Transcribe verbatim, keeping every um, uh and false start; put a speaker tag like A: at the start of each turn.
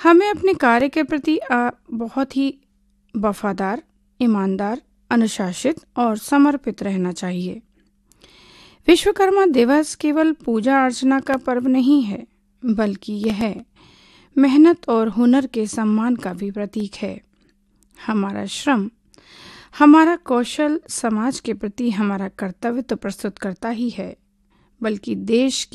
A: हमें अपने कार्य के प्रति अ, बहुत ही वफादार, ईमानदार, अनुशासित और समर्पित रहना चाहिए। विश्वकर्मा दिवस केवल पूजा अर्चना का पर्व नहीं है, बल्कि यह मेहनत और हुनर के सम्मान का भी प्रतीक है। हमारा श्रम, हमारा कौशल समाज के प्रति हमारा कर्तव्य तो प्रस्तुत करता ही है, बल्कि देश की